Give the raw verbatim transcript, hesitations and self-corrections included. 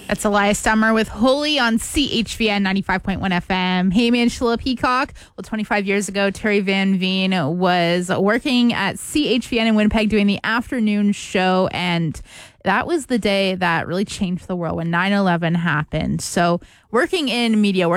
That's Elias Summer with Holy on C H V N ninety-five point one F M. Hey, man, Sheila Peacock. Well, twenty-five years ago, Terry Van Veen was working at C H V N in Winnipeg doing the afternoon show, and that was the day that really changed the world when nine eleven happened. So working in media,